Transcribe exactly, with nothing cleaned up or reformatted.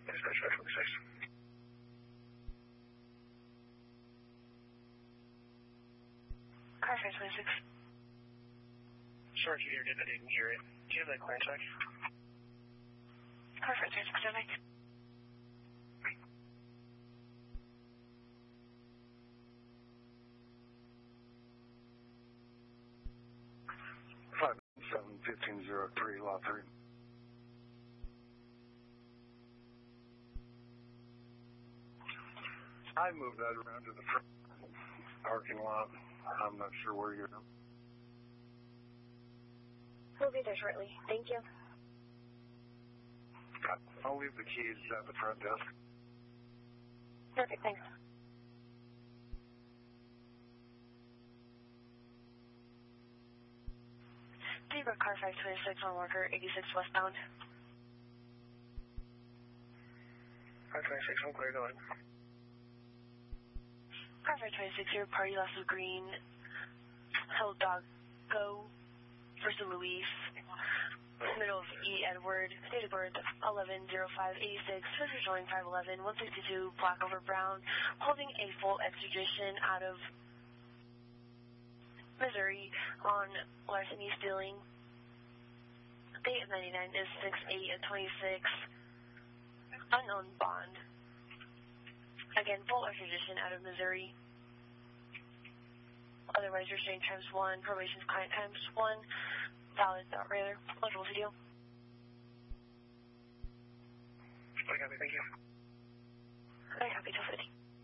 Dispatch five twenty-six. Car five twenty-six. Sorry if you did, I didn't hear it. Do you have that clearance back? Car five twenty-six, Dominic. five seven fifteen zero three, lot three. I moved that around to the front parking lot. I'm not sure where you're at. We'll be there shortly. Thank you. I'll leave the keys at the front desk. Perfect, thanks. Zebra car five twenty-six on Walker, eighty-six westbound. five twenty-six, I'm clear, go ahead. Car five twenty-six here, party loss of green. Hello, dog. Go. First of Luis. Middle of E. Edward. Date of birth eleven oh five eighty-six. Fisher showing five eleven, one sixty-two, black over brown. Holding a full extradition out of Missouri on larceny stealing. Date of ninety-nine is six eight twenty-six. Unknown bond. Again, full extradition out of Missouri. Otherwise, restraint times one, probation client times one, valid dot radar. Eligible to deal. I got it, thank you. Very happy to fit.